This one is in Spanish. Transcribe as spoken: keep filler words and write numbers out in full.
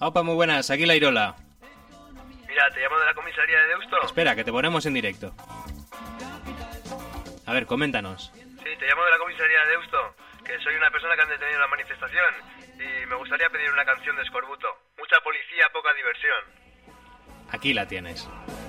Aupa, muy buenas, aquí la Irola. Mira, te llamo de la comisaría de Deusto. Espera, que te ponemos en directo. A ver, coméntanos. Sí, te llamo de la comisaría de Deusto, que soy una persona que han detenido en la manifestación y me gustaría pedir una canción de Escorbuto. Mucha policía, poca diversión. Aquí la tienes.